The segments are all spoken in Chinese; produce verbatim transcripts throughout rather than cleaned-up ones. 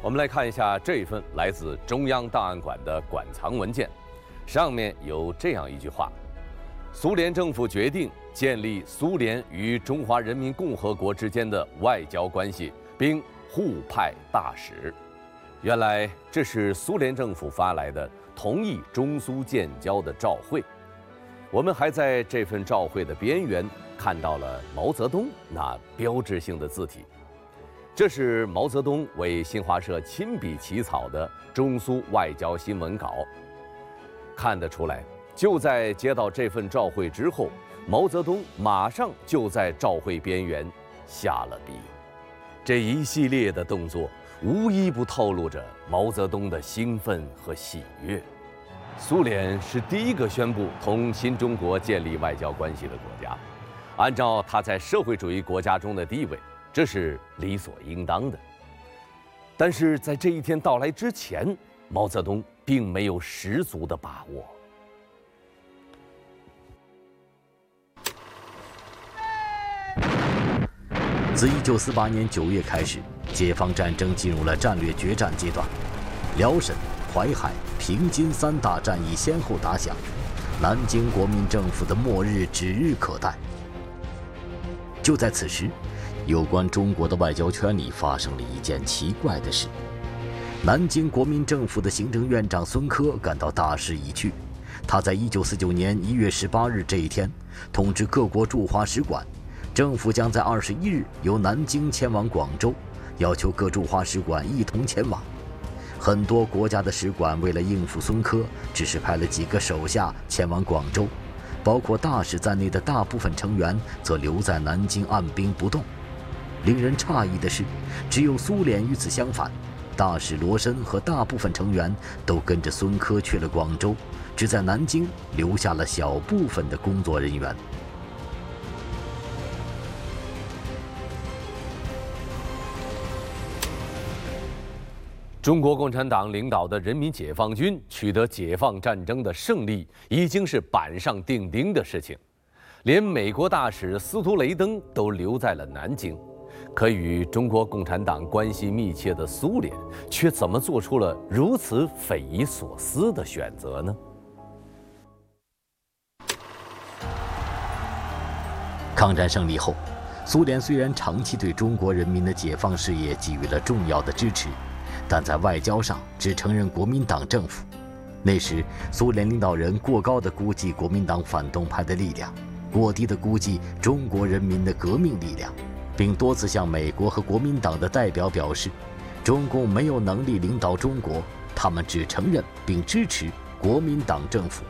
我们来看一下这份来自中央档案馆的馆藏文件，上面有这样一句话：苏联政府决定建立苏联与中华人民共和国之间的外交关系，并互派大使。原来这是苏联政府发来的同意中苏建交的照会。我们还在这份照会的边缘看到了毛泽东那标志性的字体。这是毛泽东为新华社亲笔起草的中苏外交新闻稿。看得出来，就在接到这份照会之后，毛泽东马上就在照会边缘下了笔。这一系列的动作无一不透露着毛泽东的兴奋和喜悦。苏联是第一个宣布同新中国建立外交关系的国家，按照它在社会主义国家中的地位，这是理所应当的。但是在这一天到来之前，毛泽东并没有十足的把握。 自一九四八年九月开始，解放战争进入了战略决战阶段，辽沈、淮海、平津三大战役先后打响，南京国民政府的末日指日可待。就在此时，有关中国的外交圈里发生了一件奇怪的事。南京国民政府的行政院长孙科感到大势已去，他在一九四九年一月十八日这一天通知各国驻华使馆，政府将在二十一日由南京迁往广州，要求各驻华使馆一同前往。很多国家的使馆为了应付孙科，只是派了几个手下前往广州，包括大使在内的大部分成员则留在南京按兵不动。令人诧异的是，只有苏联与此相反，大使罗申和大部分成员都跟着孙科去了广州，只在南京留下了小部分的工作人员。 中国共产党领导的人民解放军取得解放战争的胜利，已经是板上钉钉的事情。连美国大使司徒雷登都留在了南京，可与中国共产党关系密切的苏联，却怎么做出了如此匪夷所思的选择呢？ 抗战胜利后，苏联虽然长期对中国人民的解放事业给予了重要的支持，但在外交上只承认国民党政府。那时，苏联领导人过高地估计国民党反动派的力量，过低地估计中国人民的革命力量，并多次向美国和国民党的代表表示，中共没有能力领导中国，他们只承认并支持国民党政府。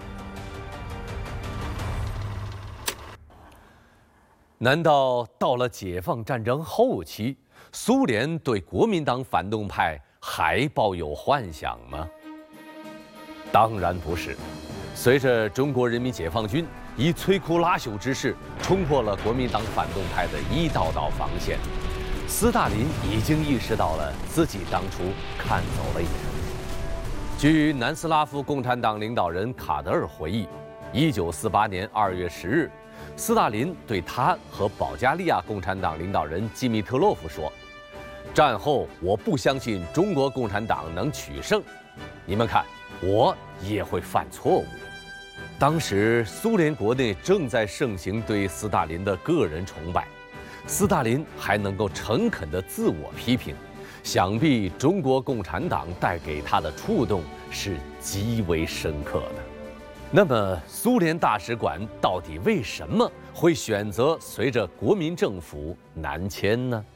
难道到了解放战争后期，苏联对国民党反动派还抱有幻想吗？当然不是。随着中国人民解放军以摧枯拉朽之势冲破了国民党反动派的一道道防线，斯大林已经意识到了自己当初看走了眼。据南斯拉夫共产党领导人卡德尔回忆，一九四八年二月十日，斯大林对他和保加利亚共产党领导人基米特洛夫说：“战后我不相信中国共产党能取胜，你们看，我也会犯错误。”当时苏联国内正在盛行对斯大林的个人崇拜，斯大林还能够诚恳地自我批评，想必中国共产党带给他的触动是极为深刻的。那么苏联大使馆到底为什么会选择随着国民政府南迁呢？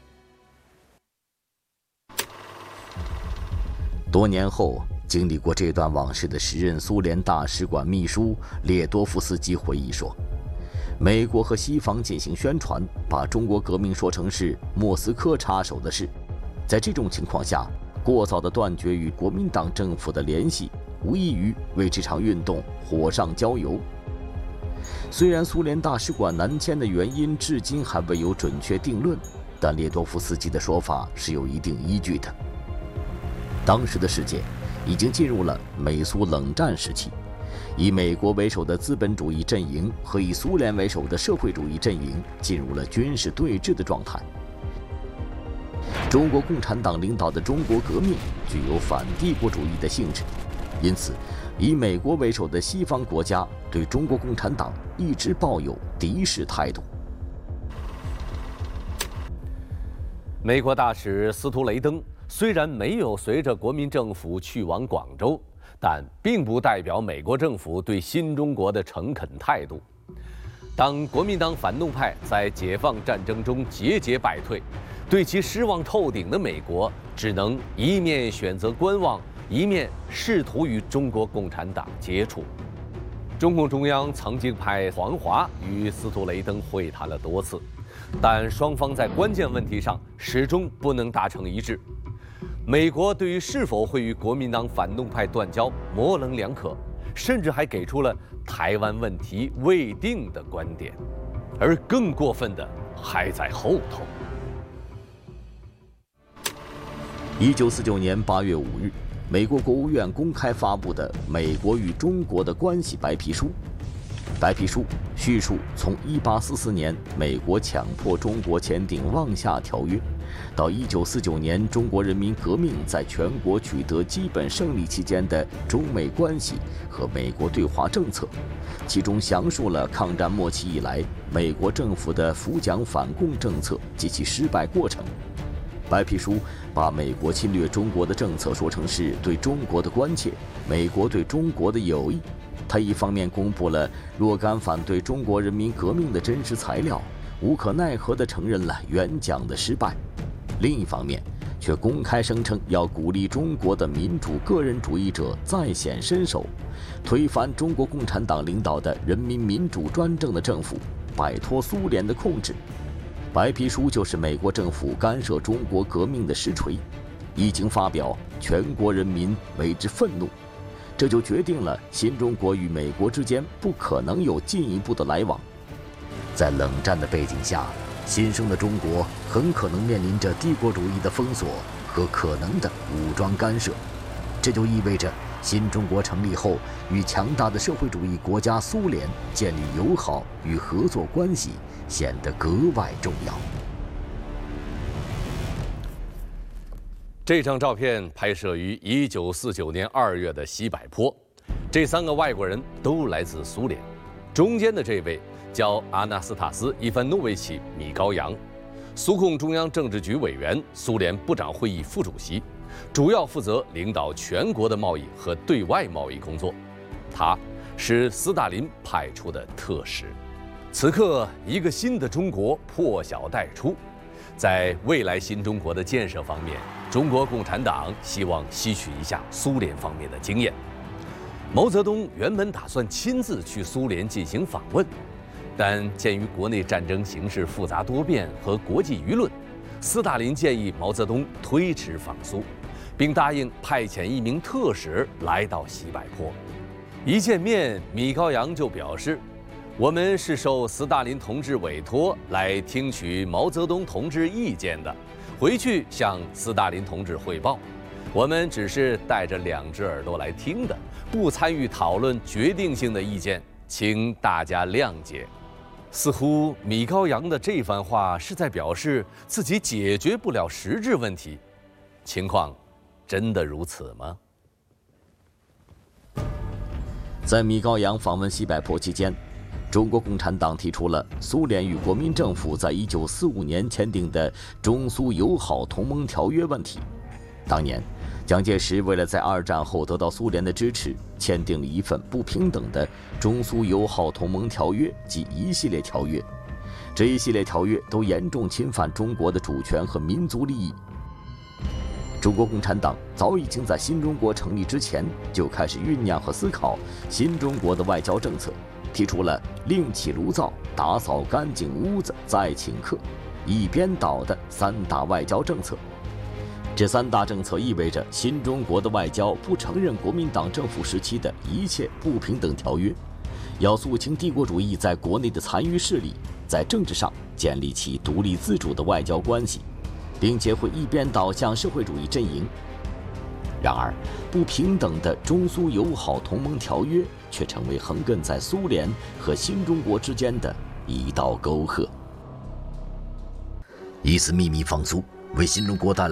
多年后，经历过这段往事的时任苏联大使馆秘书列多夫斯基回忆说，美国和西方进行宣传，把中国革命说成是莫斯科插手的事。在这种情况下，过早地断绝与国民党政府的联系，无异于为这场运动火上浇油。虽然苏联大使馆南迁的原因至今还未有准确定论，但列多夫斯基的说法是有一定依据的。当时的世界已经进入了美苏冷战时期，以美国为首的资本主义阵营和以苏联为首的社会主义阵营进入了军事对峙的状态。 中国共产党领导的中国革命具有反帝国主义的性质，因此，以美国为首的西方国家对中国共产党一直抱有敌视态度。 美国大使司徒雷登虽然没有随着国民政府去往广州，但并不代表美国政府对新中国的诚恳态度。当国民党反动派在解放战争中节节败退，对其失望透顶的美国只能一面选择观望，一面试图与中国共产党接触。中共中央曾经派黄华与司徒雷登会谈了多次，但双方在关键问题上始终不能达成一致。美国对于是否会与国民党反动派断交模棱两可，甚至还给出了台湾问题未定的观点，而更过分的还在后头。 一九四九年八月五日，美国国务院公开发布的《美国与中国的关系白皮书》。白皮书叙述从一八四四年美国强迫中国签订《望厦条约》，到一九四九年中国人民革命在全国取得基本胜利期间的中美关系和美国对华政策，其中详述了抗战末期以来美国政府的扶蒋反共政策及其失败过程。白皮书把美国侵略中国的政策说成是对中国的关切，美国对中国的友谊。他一方面公布了若干反对中国人民革命的真实材料，无可奈何地承认了援蒋的失败；另一方面，却公开声称要鼓励中国的民主个人主义者再显身手，推翻中国共产党领导的人民民主专政的政府，摆脱苏联的控制。白皮书就是美国政府干涉中国革命的实锤，一经发表，全国人民为之愤怒。这就决定了新中国与美国之间不可能有进一步的来往。在冷战的背景下，新生的中国很可能面临着帝国主义的封锁和可能的武装干涉，这就意味着新中国成立后与强大的社会主义国家苏联建立友好与合作关系显得格外重要。 这张照片拍摄于一九四九年二月的西柏坡，这三个外国人都来自苏联。中间的这位叫阿纳斯塔斯·伊凡诺维奇·米高扬，苏共中央政治局委员、苏联部长会议副主席，主要负责领导全国的贸易和对外贸易工作。他是斯大林派出的特使。此刻，一个新的中国破晓待出。在未来新中国的建设方面，中国共产党希望吸取一下苏联方面的经验。毛泽东原本打算亲自去苏联进行访问，但鉴于国内战争形势复杂多变和国际舆论，斯大林建议毛泽东推迟访苏，并答应派遣一名特使来到西柏坡。一见面，米高扬就表示，我们是受斯大林同志委托来听取毛泽东同志意见的，回去向斯大林同志汇报。我们只是带着两只耳朵来听的，不参与讨论决定性的意见，请大家谅解。似乎米高扬的这番话是在表示自己解决不了实质问题，情况真的如此吗？ 在米高扬访问西柏坡期间，中国共产党提出了苏联与国民政府在一九四五年签订的中苏友好同盟条约问题。当年，蒋介石为了在二战后得到苏联的支持，签订了一份不平等的中苏友好同盟条约及一系列条约。这一系列条约都严重侵犯中国的主权和民族利益。中国共产党早已经在新中国成立之前就开始酝酿和思考新中国的外交政策，提出了另起炉灶、打扫干净屋子再请客、一边倒的三大外交政策。这三大政策意味着新中国的外交不承认国民党政府时期的一切不平等条约，要肃清帝国主义在国内的残余势力，在政治上建立起独立自主的外交关系，并且会一边倒向社会主义阵营。然而，不平等的中苏友好同盟条约却成为横亘在苏联和新中国之间的一道沟壑。一次秘密访苏， 为新中国带来